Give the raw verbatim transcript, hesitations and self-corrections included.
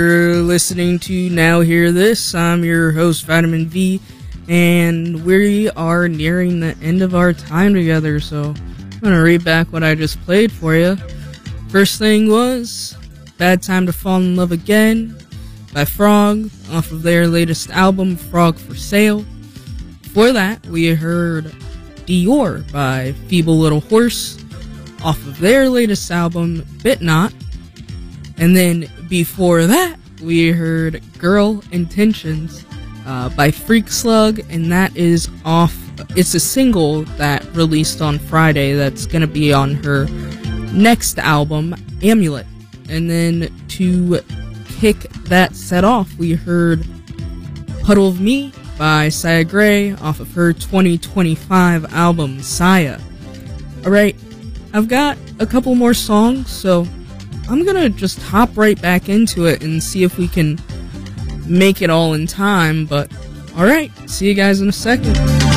You're listening to Now Hear This. I'm your host, Vitamin V, and we are nearing the end of our time together, so I'm going to read back what I just played for you. First thing was Bad Time to Fall in Love Again by Frog, off of their latest album, Frog for Sale. Before that, we heard Dior by Feeble Little Horse, off of their latest album, Bit Not. And then before that, we heard Girl Intentions uh, by Freak Slug, and that is off, it's a single that released on Friday that's going to be on her next album, Amulet. And then to kick that set off, we heard Puddle of Me by Saya Gray off of her twenty twenty-five album, Saya. Alright, I've got a couple more songs, so I'm gonna just hop right back into it and see if we can make it all in time, but alright, see you guys in a second.